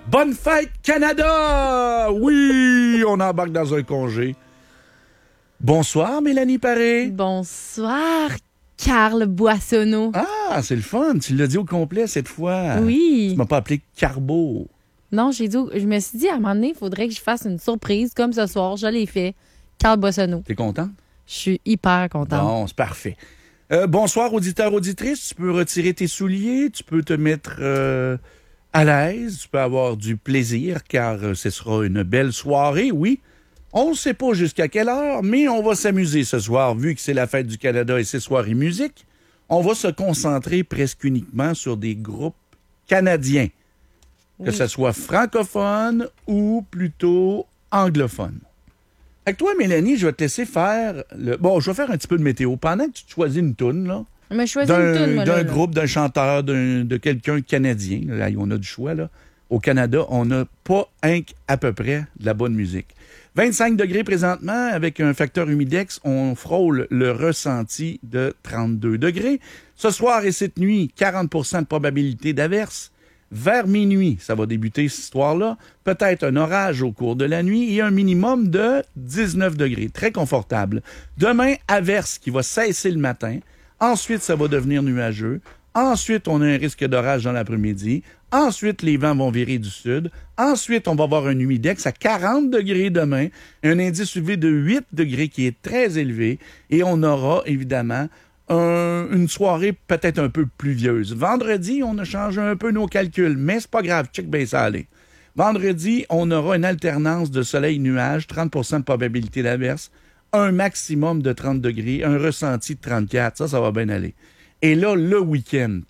Bonne fête, Canada! Oui, on embarque dans un congé. Bonsoir, Mélanie Paré. Bonsoir, Carl Boissonneau. Ah, c'est le fun. Tu l'as dit au complet cette fois. Oui. Tu m'as pas appelé Carbo. Non, je me suis dit, à un moment donné, il faudrait que je fasse une surprise, comme ce soir. Je l'ai fait. Carl Boissonneau. T'es contente? Je suis hyper contente. Bon, c'est parfait. Bonsoir, auditeur, auditrice. Tu peux retirer tes souliers. Tu peux te mettre à l'aise. Tu peux avoir du plaisir, car ce sera une belle soirée, oui. On ne sait pas jusqu'à quelle heure, mais on va s'amuser ce soir, vu que c'est la fête du Canada et c'est soirée musique. On va se concentrer presque uniquement sur des groupes canadiens, que ce soit francophone ou plutôt anglophone. Avec toi, Mélanie, je vais te laisser faire Bon, je vais faire un petit peu de météo. Pendant que tu te choisis une toune, là, Mais je choisis une toune, moi, d'un là. groupe, d'un chanteur, de quelqu'un canadien. Là, on a du choix, là. Au Canada, on n'a pas à peu près de la bonne musique. 25 degrés présentement, avec un facteur humidex, on frôle le ressenti de 32 degrés. Ce soir et cette nuit, 40 de probabilité d'averse. Vers minuit, ça va débuter cette histoire-là. Peut-être un orage au cours de la nuit et un minimum de 19 degrés. Très confortable. Demain, averse qui va cesser le matin. Ensuite, ça va devenir nuageux. Ensuite, on a un risque d'orage dans l'après-midi. Ensuite, les vents vont virer du sud. Ensuite, on va avoir un humidex à 40 degrés demain, un indice UV de 8 degrés qui est très élevé. Et on aura, évidemment, une soirée peut-être un peu pluvieuse. Vendredi, on a changé un peu nos calculs, mais c'est pas grave, check bien ça aller. Vendredi, on aura une alternance de soleil-nuage, 30 de probabilité d'averse, un maximum de 30 degrés, un ressenti de 34. Ça va bien aller. Et là, le week-end,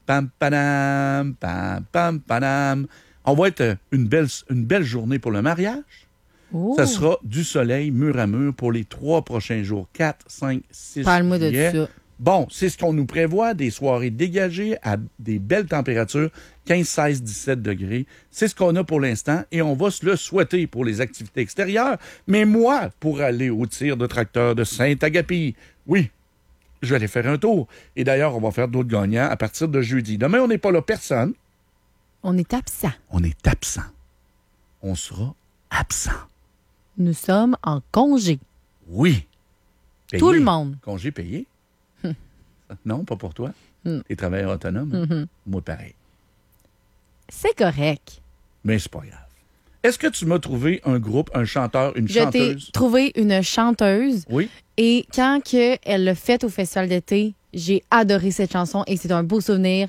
on va être une belle journée pour le mariage. Oh. Ça sera du soleil mur à mur pour les 3 prochains jours, 4, 5, 6 Parle-moi de juillet. ça. Bon, c'est ce qu'on nous prévoit, des soirées dégagées à des belles températures, 15, 16, 17 degrés. C'est ce qu'on a pour l'instant et on va se le souhaiter pour les activités extérieures. Mais moi, pour aller au tir de tracteur de Saint-Agapi, oui, je vais aller faire un tour. Et d'ailleurs, on va faire d'autres gagnants à partir de jeudi. Demain, on n'est pas là, personne. On est absent. On est absent. On sera absent. Nous sommes en congé. Oui. Payé. Tout le monde. Congé payé? Non, pas pour toi. Mm. T'es travailleur autonome. Mm-hmm. Moi, pareil. C'est correct. Mais c'est pas grave. Est-ce que tu m'as trouvé un groupe, un chanteur, une Je t'ai chanteuse? trouvé une chanteuse. Oui. Et quand elle l'a faite au Festival d'été, j'ai adoré cette chanson et c'est un beau souvenir.